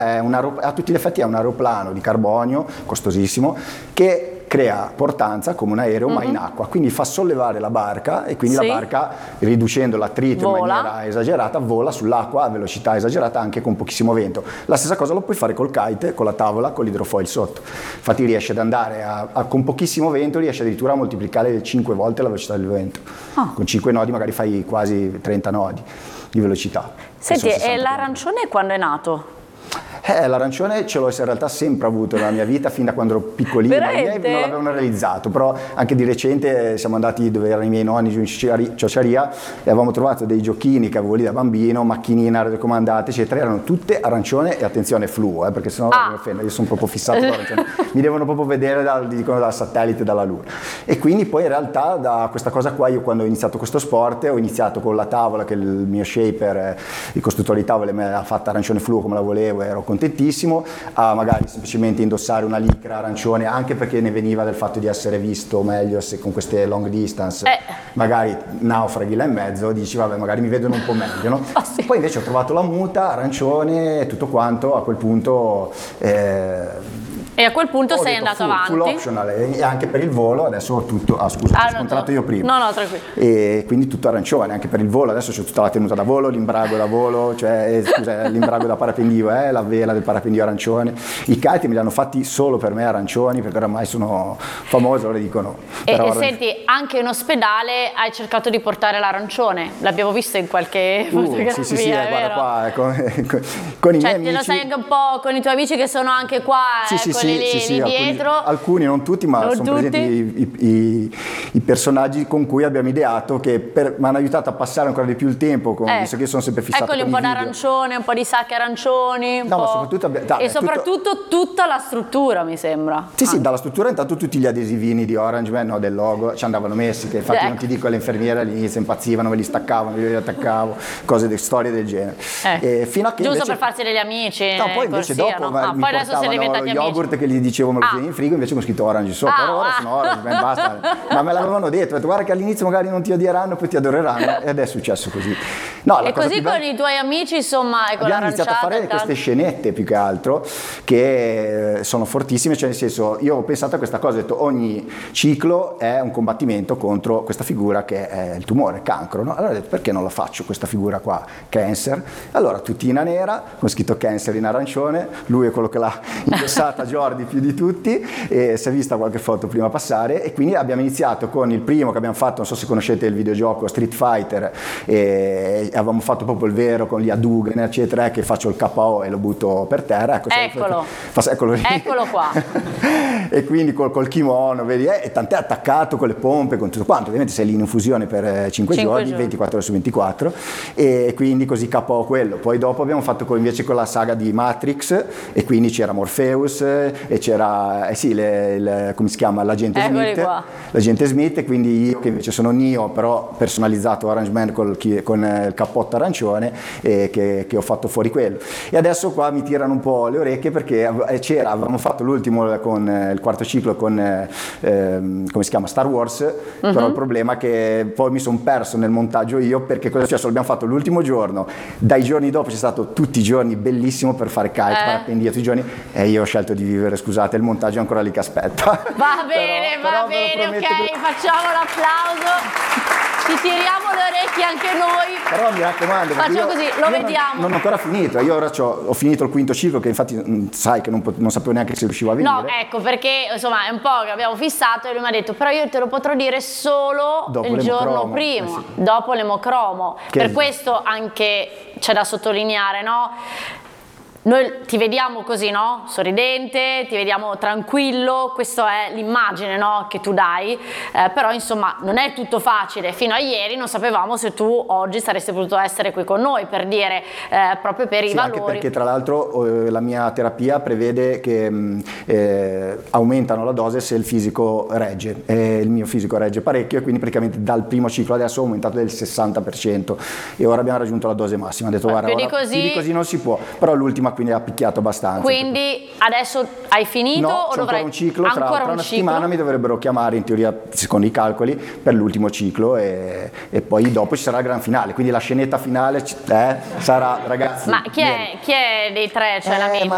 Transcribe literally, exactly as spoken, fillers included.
è un a tutti gli effetti è un aeroplano di carbonio, costosissimo, che crea portanza come un aereo mm-hmm. ma in acqua, quindi fa sollevare la barca e quindi sì. la barca, riducendo l'attrito in maniera esagerata, vola sull'acqua a velocità esagerata anche con pochissimo vento. La stessa cosa lo puoi fare col kite, con la tavola, con l'idrofoil sotto. Infatti riesce ad andare a, a, con pochissimo vento, riesce addirittura a moltiplicare cinque volte la velocità del vento. Oh. Con cinque nodi magari fai quasi trenta nodi di velocità. Senti, e l'arancione quando è nato? Eh, l'arancione ce l'ho in realtà sempre avuto nella mia vita, fin da quando ero piccolino. Veramente? I miei non l'avevano realizzato, però anche di recente siamo andati dove erano i miei nonni, giù in Ciociaria, e avevamo trovato dei giochini che avevo lì da bambino, macchinine raccomandate, eccetera, erano tutte arancione e attenzione fluo, eh, perché sennò ah. mi offendo, io sono proprio fissato con l'arancione, mi devono proprio vedere dal, dicono, dal satellite, dalla luna. E quindi poi in realtà da questa cosa qua, io quando ho iniziato questo sport, ho iniziato con la tavola, che il mio shaper, il costruttore di tavole me l'ha fatta arancione fluo come la volevo, ero contentissimo, a magari semplicemente indossare una licra arancione, anche perché ne veniva del fatto di essere visto meglio se con queste long distance eh. magari naufraghi là in mezzo, dici vabbè magari mi vedono un po' meglio, no? Oh, sì. Poi invece ho trovato la muta arancione e tutto quanto, a quel punto eh, e a quel punto sei detto, andato full, avanti. Full optional, e anche per il volo, adesso ho tutto, ah scusa, ah, ho scontrato io prima. No, no, tranquillo. E quindi tutto arancione, anche per il volo, adesso c'ho tutta la tenuta da volo, l'imbrago da volo, cioè eh, scusa, l'imbrago da parapendio, eh, la vela del parapendio arancione. I kite me li hanno fatti solo per me arancioni, perché oramai sono famoso, lo dicono. E, e senti, anche in ospedale hai cercato di portare l'arancione, l'abbiamo visto in qualche uh, fotografia, sì, sì, sì, eh, guarda qua, eh, con, con, con i cioè, miei amici. Te lo sai anche un po' con i tuoi amici che sono anche qua, sì, eh, sì, con sì, lì, sì, lì sì, dietro. Alcuni, alcuni, non tutti, ma non sono tutti. presenti i, i, i personaggi con cui abbiamo ideato, che per, mi hanno aiutato a passare ancora di più il tempo, con, ecco. visto che io sono sempre fissato Eccoli con un po' i video. d'arancione, un po' di sacche arancioni, un no, po'... ma soprattutto abbi- da, e soprattutto tutto... tutta la struttura, mi sembra. Sì, sì, dalla struttura intanto tutti gli adesivini di Orange Man, no, del logo, ci andavano messi, che infatti ecco. non ti dico, le infermiere all'inizio impazzivano, me li staccavano, me li attaccavo, cose, de, storie del genere. Eh. E fino a che Giusto invece... per farsi degli amici. No, poi invece corsia, dopo no? ah, mi poi adesso siete diventati lo yogurt amici. che gli dicevo me lo ah. tieni in frigo, invece ho scritto Orange sopra, ah, però ora ah. sono Orange Man, basta. Ma me l'avevano detto, ho detto guarda che all'inizio magari non ti odieranno, poi ti adoreranno, e adesso è successo così. No, la e cosa così più con bella... i tuoi amici, insomma, e con abbiamo iniziato a fare queste scenette più che altro, che sono fortissime, cioè nel senso, io ho pensato a questa cosa, ho detto ogni ciclo è un combattimento contro questa figura che è il tumore, il cancro, no? Allora ho detto perché non la faccio questa figura qua, cancer? Allora tutina nera, con scritto cancer in arancione, lui è quello che l'ha indossata, Jordi più di tutti, e si è vista qualche foto prima passare, e quindi abbiamo iniziato con il primo che abbiamo fatto, non so se conoscete il videogioco Street Fighter, e avevamo fatto proprio il vero con gli Hadouken eccetera, che faccio il K O e lo butto per terra, ecco, eccolo, fa, eccolo, eccolo qua. E quindi col, col kimono, vedi, eh, e tant'è attaccato con le pompe, con tutto quanto, ovviamente sei lì in infusione per cinque giorni, giorni, ventiquattro ore su ventiquattro, e quindi così K O quello. Poi dopo abbiamo fatto con, invece con la saga di Matrix, e quindi c'era Morpheus, e c'era, eh sì, le, le, come si chiama, l'agente Eccoli Smith, qua. l'agente Smith, e quindi io che invece sono Neo, però personalizzato Orange Man col, con il cappotto arancione, e che, che ho fatto fuori quello. E adesso qua mi tirano un po' le orecchie, perché c'era, avevamo fatto l'ultimo con il quarto ciclo con eh, come si chiama, Star Wars, uh-huh. però il problema è che poi mi sono perso nel montaggio io, perché cosa è successo? L'abbiamo fatto l'ultimo giorno, dai giorni dopo c'è stato tutti i giorni bellissimo per fare kite, eh. parapendio tutti i giorni, e io ho scelto di vivere, scusate, il montaggio è ancora lì che aspetta. Va bene, però, va però bene, ok, che... facciamo l'applauso. Ci tiriamo le orecchie anche noi. Però mi raccomando, facciamo io, così, lo io vediamo. Non, non ho ancora finito, io ora ho finito il quinto ciclo, che infatti mh, sai che non, non sapevo neanche se riuscivo a venire. No, ecco, perché insomma è un po' che abbiamo fissato, e lui mi ha detto però io te lo potrò dire solo dopo il giorno prima, eh sì. dopo l'emocromo. Che per questo anche c'è da sottolineare, no? Noi ti vediamo così, no? Sorridente, ti vediamo tranquillo, questa è l'immagine, no? che tu dai, eh, però insomma non è tutto facile. Fino a ieri non sapevamo se tu oggi saresti potuto essere qui con noi, per dire, eh, proprio per sì, i valori. Anche perché tra l'altro eh, la mia terapia prevede che mh, eh, aumentano la dose se il fisico regge, e il mio fisico regge parecchio, e quindi praticamente dal primo ciclo adesso ho aumentato del sessanta per cento, e ora abbiamo raggiunto la dose massima. Ho detto Beh, guarda, più, ora, di così... più di così non si può, però l'ultima quindi ha picchiato abbastanza. Quindi adesso hai finito? No, o c'è dovrai... ancora un ciclo, tra, ancora tra un una ciclo? settimana mi dovrebbero chiamare, in teoria secondo i calcoli, per l'ultimo ciclo, e, e poi dopo ci sarà il gran finale, quindi la scenetta finale eh, sarà, ragazzi. Ma chi è, chi è dei tre? Cioè eh, la mia... ma